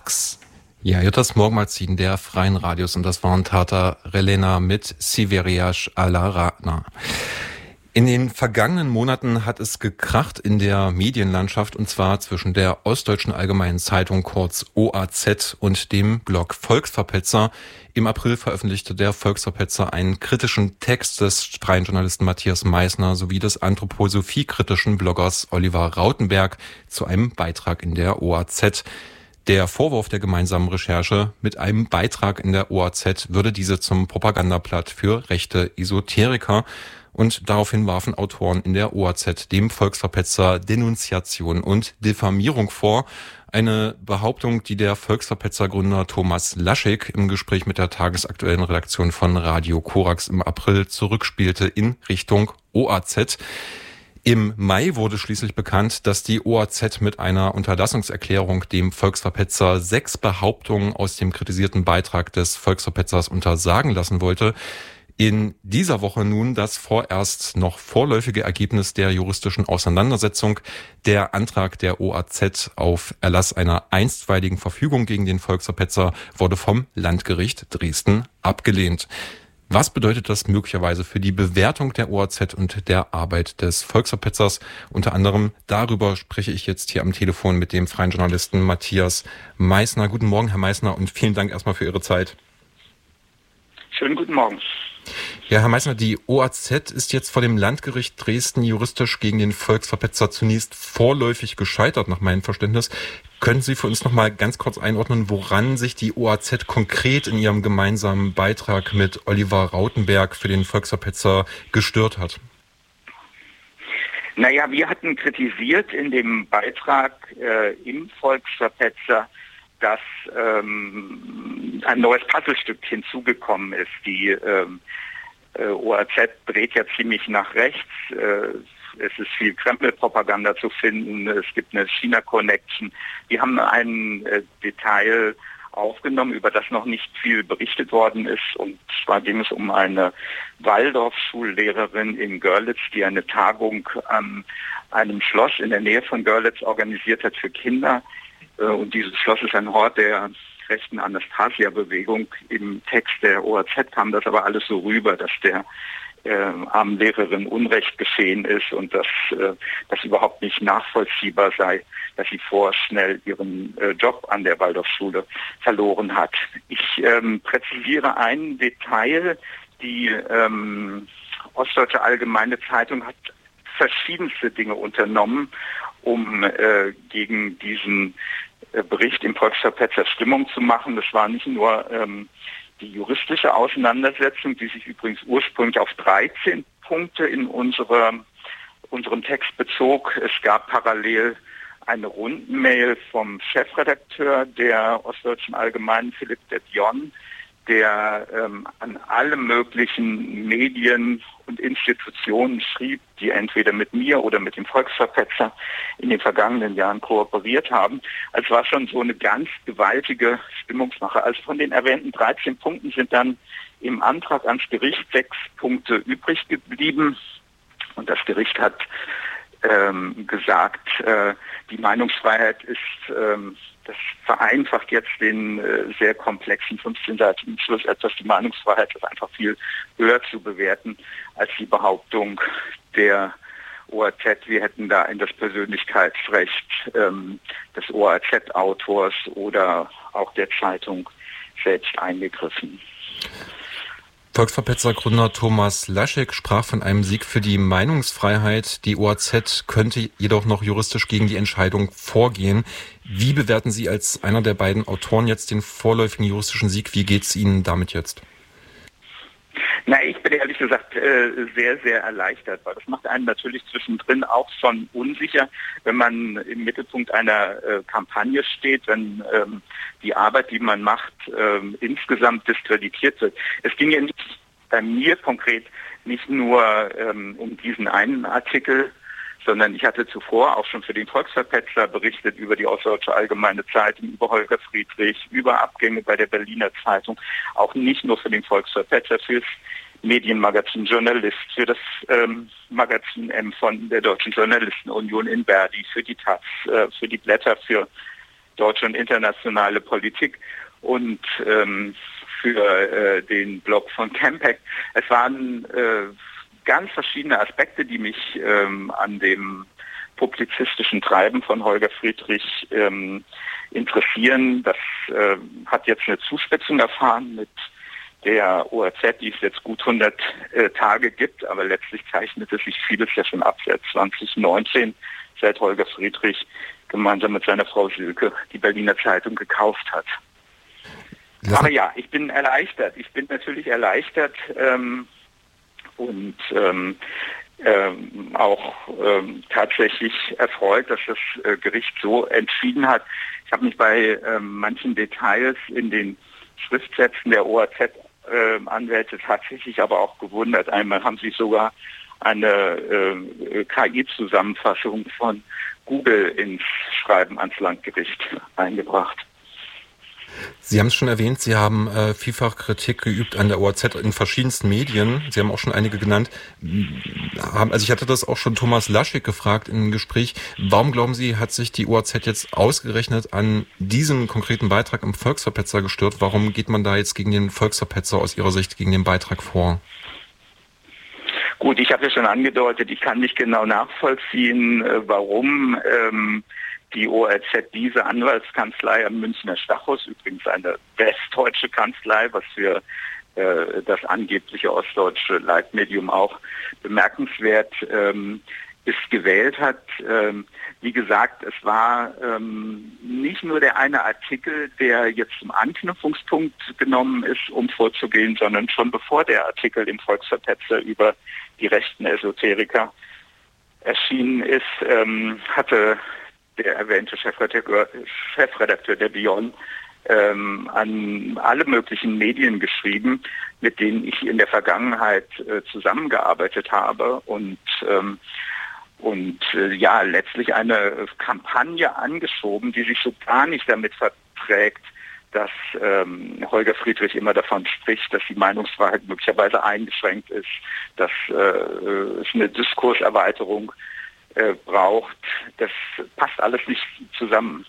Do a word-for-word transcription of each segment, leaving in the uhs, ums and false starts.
sechs. Ja, hier das Morgenmagazin der Freien Radios und das waren Tata Relena mit Siveriash Alarana. In den vergangenen Monaten hat es gekracht in der Medienlandschaft und zwar zwischen der Ostdeutschen Allgemeinen Zeitung, kurz O A Z, und dem Blog Volksverpetzer. Im April veröffentlichte der Volksverpetzer einen kritischen Text des freien Journalisten Matthias Meissner sowie des anthroposophie-kritischen Bloggers Oliver Rautenberg zu einem Beitrag in der O A Z. Der Vorwurf der gemeinsamen Recherche: mit einem Beitrag in der O A Z würde diese zum Propagandablatt für rechte Esoteriker. Und daraufhin warfen Autoren in der O A Z dem Volksverpetzer Denunziation und Diffamierung vor. Eine Behauptung, die der Volksverpetzer-Gründer Thomas Laschig im Gespräch mit der tagesaktuellen Redaktion von Radio Korax im April zurückspielte in Richtung O A Z. Im Mai wurde schließlich bekannt, dass die O A Z mit einer Unterlassungserklärung dem Volksverpetzer sechs Behauptungen aus dem kritisierten Beitrag des Volksverpetzers untersagen lassen wollte. In dieser Woche nun das vorerst noch vorläufige Ergebnis der juristischen Auseinandersetzung. Der Antrag der O A Z auf Erlass einer einstweiligen Verfügung gegen den Volksverpetzer wurde vom Landgericht Dresden abgelehnt. Was bedeutet das möglicherweise für die Bewertung der O A Z und der Arbeit des Volksverpetzers? Unter anderem darüber spreche ich jetzt hier am Telefon mit dem freien Journalisten Matthias Meissner. Guten Morgen, Herr Meissner, und vielen Dank erstmal für Ihre Zeit. Schönen guten Morgen. Ja, Herr Meissner, die O A Z ist jetzt vor dem Landgericht Dresden juristisch gegen den Volksverpetzer zunächst vorläufig gescheitert, nach meinem Verständnis. Können Sie für uns noch mal ganz kurz einordnen, woran sich die O A Z konkret in ihrem gemeinsamen Beitrag mit Oliver Rautenberg für den Volksverpetzer gestört hat? Naja, wir hatten kritisiert in dem Beitrag äh, im Volksverpetzer, dass ähm, ein neues Puzzlestück hinzugekommen ist. Die ähm, äh, O A Z dreht ja ziemlich nach rechts. Äh, es ist viel Kreml-Propaganda zu finden. Es gibt eine China-Connection. Die haben ein äh, Detail aufgenommen, über das noch nicht viel berichtet worden ist. Und zwar ging es um eine Waldorfschullehrerin in Görlitz, die eine Tagung an einem Schloss in der Nähe von Görlitz organisiert hat für Kinder. Und dieses Schloss ist ein Hort der rechten Anastasia-Bewegung. Im Text der O A Z kam das aber alles so rüber, dass der äh, armen Lehrerin Unrecht geschehen ist und dass äh, das überhaupt nicht nachvollziehbar sei, dass sie vorschnell ihren äh, Job an der Waldorfschule verloren hat. Ich ähm, präzisiere ein Detail. Die ähm, Ostdeutsche Allgemeine Zeitung hat verschiedenste Dinge unternommen, um äh, gegen diesen äh, Bericht im Volksverpetzer Stimmung zu machen. Das war nicht nur ähm, die juristische Auseinandersetzung, die sich übrigens ursprünglich auf dreizehn Punkte in unserer, unserem Text bezog. Es gab parallel eine Rundmail vom Chefredakteur der Ostdeutschen Allgemeinen, Philipp de Dion, der ähm, an alle möglichen Medien und Institutionen schrieb, die entweder mit mir oder mit dem Volksverpetzer in den vergangenen Jahren kooperiert haben. Also es war schon so eine ganz gewaltige Stimmungsmache. Also von den erwähnten dreizehn Punkten sind dann im Antrag ans Gericht sechs Punkte übrig geblieben. Und das Gericht hat ähm, gesagt, äh, die Meinungsfreiheit ist, ähm, das vereinfacht jetzt den äh, sehr komplexen fünfzehnseitigen Beschluss etwas, die Meinungsfreiheit ist einfach viel höher zu bewerten als die Behauptung der O A Z. Wir hätten da in das Persönlichkeitsrecht ähm, des O A Z-Autors oder auch der Zeitung selbst eingegriffen. Volksverpetzer-Gründer Thomas Laschig sprach von einem Sieg für die Meinungsfreiheit. Die O A Z könnte jedoch noch juristisch gegen die Entscheidung vorgehen. Wie bewerten Sie als einer der beiden Autoren jetzt den vorläufigen juristischen Sieg? Wie geht es Ihnen damit jetzt? Na, ich bin ehrlich gesagt sehr, sehr erleichtert, weil das macht einen natürlich zwischendrin auch schon unsicher, wenn man im Mittelpunkt einer äh, Kampagne steht, wenn ähm, die Arbeit, die man macht, ähm, insgesamt diskreditiert wird. Es ging ja nicht bei mir konkret nicht nur ähm, um diesen einen Artikel, sondern ich hatte zuvor auch schon für den Volksverpetzer berichtet über die Ostdeutsche Allgemeine Zeitung, über Holger Friedrich, über Abgänge bei der Berliner Zeitung, auch nicht nur für den Volksverpetzer, fürs Medienmagazin Journalist, für das ähm, Magazin M von der Deutschen Journalistenunion in Verdi, für die Taz, äh, für die Blätter, für deutsche und internationale Politik und ähm, für äh, den Blog von Campact. Es waren äh, ganz verschiedene Aspekte, die mich ähm, an dem publizistischen Treiben von Holger Friedrich ähm, interessieren. Das äh, hat jetzt eine Zuspitzung erfahren mit der O R Z, die es jetzt gut hundert äh, Tage gibt, aber letztlich zeichnete sich vieles ja schon ab seit zwanzig neunzehn, seit Holger Friedrich gemeinsam mit seiner Frau Silke die Berliner Zeitung gekauft hat. Ja. Aber ja, ich bin erleichtert. Ich bin natürlich erleichtert ähm, und ähm, ähm, auch ähm, tatsächlich erfreut, dass das äh, Gericht so entschieden hat. Ich habe mich bei ähm, manchen Details in den Schriftsätzen der O R Z-Anwälte äh, tatsächlich aber auch gewundert. Einmal haben sie sogar eine äh, K I-Zusammenfassung von Google ins Schreiben ans Landgericht eingebracht. Sie haben es schon erwähnt, Sie haben äh, vielfach Kritik geübt an der O R Z in verschiedensten Medien. Sie haben auch schon einige genannt. Haben, also ich hatte das auch schon Thomas Laschig gefragt in einem Gespräch. Warum glauben Sie, hat sich die O R Z jetzt ausgerechnet an diesem konkreten Beitrag im Volksverpetzer gestört? Warum geht man da jetzt gegen den Volksverpetzer aus Ihrer Sicht gegen den Beitrag vor? Gut, ich habe ja schon angedeutet, ich kann nicht genau nachvollziehen, warum ähm, die O R Z diese Anwaltskanzlei am Münchner Stachus, übrigens eine westdeutsche Kanzlei, was für äh, das angebliche ostdeutsche Leitmedium auch bemerkenswert ähm, ist, gewählt hat. Ähm, wie gesagt, es war ähm, nicht nur der eine Artikel, der jetzt zum Anknüpfungspunkt genommen ist, um vorzugehen, sondern schon bevor der Artikel im Volksverpetzer über die rechten Esoteriker erschienen ist, ähm, hatte der erwähnte Chefredakteur, Chefredakteur der Bion ähm, an alle möglichen Medien geschrieben, mit denen ich in der Vergangenheit äh, zusammengearbeitet habe und ähm, und äh, ja, letztlich eine Kampagne angeschoben, die sich so gar nicht damit verträgt, dass ähm, Holger Friedrich immer davon spricht, dass die Meinungsfreiheit möglicherweise eingeschränkt ist, dass äh, es eine Diskurserweiterung äh, braucht. Das passt alles nicht zusammen.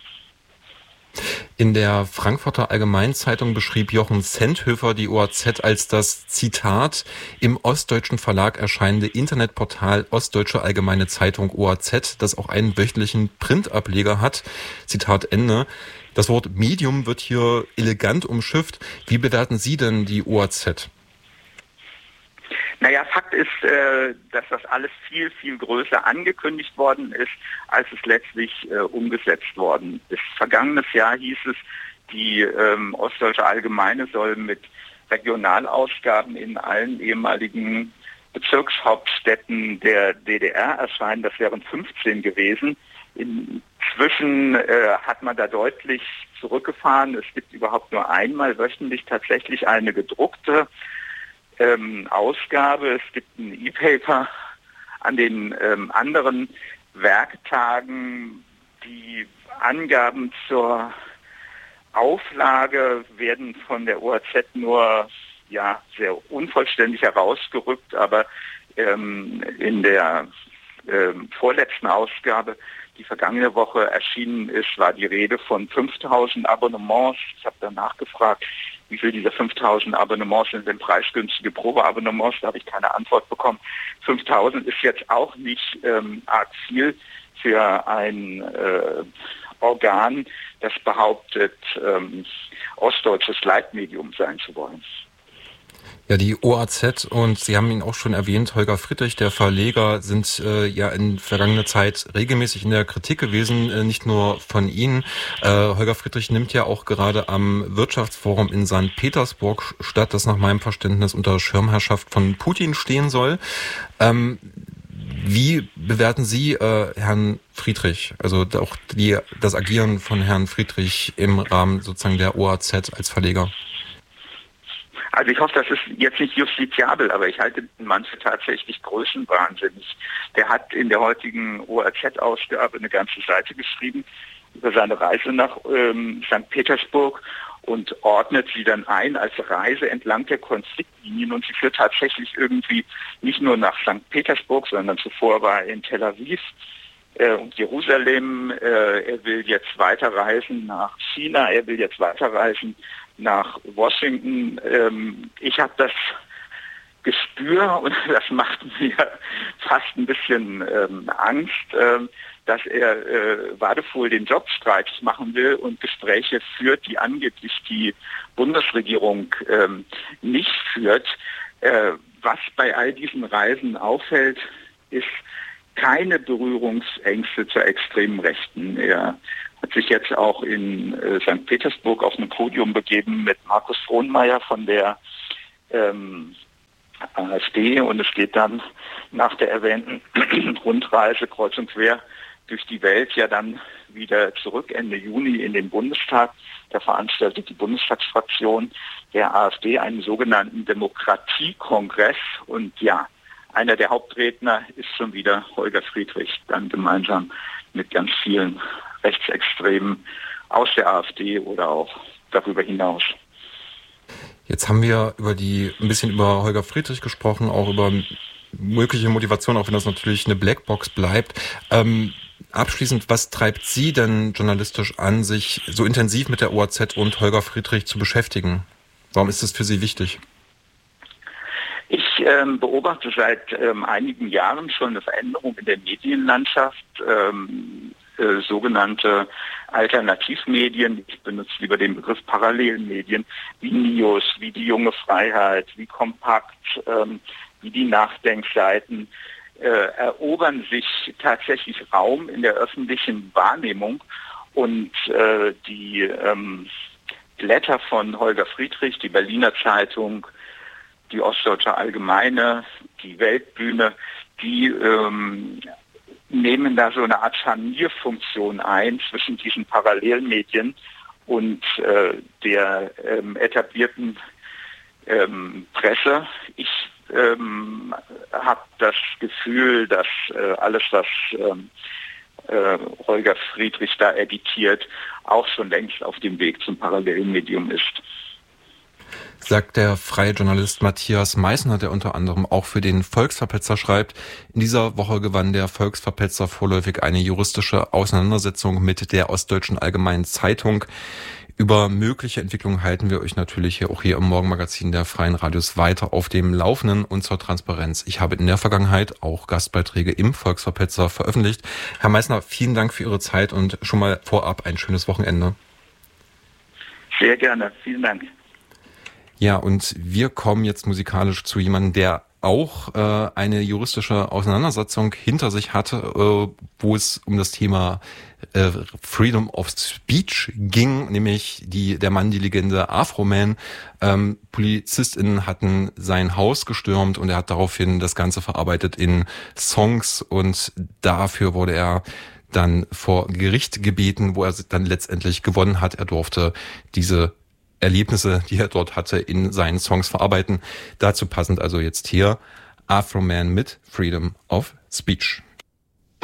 In der Frankfurter Allgemeinzeitung beschrieb Jochen Sendhöfer die O R Z als das, Zitat, im ostdeutschen Verlag erscheinende Internetportal Ostdeutsche Allgemeine Zeitung O R Z, das auch einen wöchentlichen Printableger hat. Zitat Ende. Das Wort Medium wird hier elegant umschifft. Wie bewerten Sie denn die O R Z? Naja, Fakt ist, äh, dass das alles viel, viel größer angekündigt worden ist, als es letztlich äh, umgesetzt worden ist. Vergangenes Jahr hieß es, die ähm, Ostdeutsche Allgemeine soll mit Regionalausgaben in allen ehemaligen Bezirkshauptstädten der D D R erscheinen. Das wären fünfzehn gewesen. Inzwischen äh, hat man da deutlich zurückgefahren. Es gibt überhaupt nur einmal wöchentlich tatsächlich eine gedruckte Ähm, Ausgabe. Es gibt ein E-Paper. An den ähm, anderen Werktagen, die Angaben zur Auflage werden von der O R Z nur ja sehr unvollständig herausgerückt, aber ähm, in der ähm, vorletzten Ausgabe, die vergangene Woche erschienen ist, war die Rede von fünftausend Abonnements. Ich habe danach gefragt, wie viel dieser fünftausend Abonnements sind denn preisgünstige Probeabonnements? Da habe ich keine Antwort bekommen. fünftausend ist jetzt auch nicht ähm, arg viel für ein äh, Organ, das behauptet, ähm, ostdeutsches Leitmedium sein zu wollen. Ja, die O R Z, und Sie haben ihn auch schon erwähnt, Holger Friedrich, der Verleger, sind äh, ja in vergangener Zeit regelmäßig in der Kritik gewesen, äh, nicht nur von Ihnen. Äh, Holger Friedrich nimmt ja auch gerade am Wirtschaftsforum in Sankt Petersburg statt, das nach meinem Verständnis unter Schirmherrschaft von Putin stehen soll. Ähm, wie bewerten Sie äh, Herrn Friedrich, also auch die, das Agieren von Herrn Friedrich im Rahmen sozusagen der O R Z als Verleger? Also ich hoffe, das ist jetzt nicht justiziabel, aber ich halte manche tatsächlich größenwahnsinnig. Der hat in der heutigen O R Z-Ausgabe eine ganze Seite geschrieben über seine Reise nach ähm, Sankt Petersburg und ordnet sie dann ein als Reise entlang der Konfliktlinien, und sie führt tatsächlich irgendwie nicht nur nach Sankt Petersburg, sondern zuvor war er in Tel Aviv, äh, und Jerusalem. Äh, er will jetzt weiterreisen nach China. Er will jetzt weiterreisen nach Washington. Ähm, ich habe das Gespür, und das macht mir fast ein bisschen ähm, Angst, ähm, dass er äh, Wadefuhl den Job streitig machen will und Gespräche führt, die angeblich die Bundesregierung ähm, nicht führt. Äh, was bei all diesen Reisen auffällt, ist keine Berührungsängste zur extremen Rechten. Er hat sich jetzt auch in äh, Sankt Petersburg auf ein Podium begeben mit Markus Frohnmayer von der ähm, AfD, und es geht dann nach der erwähnten Rundreise kreuz und quer durch die Welt ja dann wieder zurück Ende Juni in den Bundestag. Da veranstaltet die Bundestagsfraktion der AfD einen sogenannten Demokratiekongress, und ja, einer der Hauptredner ist schon wieder Holger Friedrich, dann gemeinsam mit ganz vielen Rechtsextremen aus der AfD oder auch darüber hinaus. Jetzt haben wir über die ein bisschen über Holger Friedrich gesprochen, auch über mögliche Motivation, auch wenn das natürlich eine Blackbox bleibt. Ähm, abschließend, was treibt Sie denn journalistisch an, sich so intensiv mit der O A Z und Holger Friedrich zu beschäftigen? Warum ist das für Sie wichtig? Ich ähm, beobachte seit ähm, einigen Jahren schon eine Veränderung in der Medienlandschaft. Ähm, äh, sogenannte Alternativmedien, ich benutze lieber den Begriff Parallelmedien, wie Nios, wie die Junge Freiheit, wie Kompakt, ähm, wie die Nachdenkseiten, äh, erobern sich tatsächlich Raum in der öffentlichen Wahrnehmung, und äh, die ähm, Blätter von Holger Friedrich, die Berliner Zeitung, die Ostdeutsche Allgemeine, die Weltbühne, die ähm, nehmen da so eine Art Scharnierfunktion ein zwischen diesen Parallelmedien und äh, der ähm, etablierten ähm, Presse. Ich ähm, habe das Gefühl, dass äh, alles, was ähm, äh, Holger Friedrich da editiert, auch schon längst auf dem Weg zum Parallelmedium ist. Sagt der freie Journalist Matthias Meissner, der unter anderem auch für den Volksverpetzer schreibt. In dieser Woche gewann der Volksverpetzer vorläufig eine juristische Auseinandersetzung mit der Ostdeutschen Allgemeinen Zeitung. Über mögliche Entwicklungen halten wir euch natürlich hier auch hier im Morgenmagazin der Freien Radios weiter auf dem Laufenden, und zur Transparenz. Ich habe in der Vergangenheit auch Gastbeiträge im Volksverpetzer veröffentlicht. Herr Meissner, vielen Dank für Ihre Zeit und schon mal vorab ein schönes Wochenende. Sehr gerne, vielen Dank. Ja, und wir kommen jetzt musikalisch zu jemandem, der auch äh, eine juristische Auseinandersetzung hinter sich hatte, äh, wo es um das Thema äh, Freedom of Speech ging, nämlich die der Mann, die Legende Afroman. Ähm, PolizistInnen hatten sein Haus gestürmt, und er hat daraufhin das Ganze verarbeitet in Songs, und dafür wurde er dann vor Gericht gebeten, wo er dann letztendlich gewonnen hat. Er durfte diese Erlebnisse, die er dort hatte, in seinen Songs verarbeiten. Dazu passend also jetzt hier Afroman mit Freedom of Speech.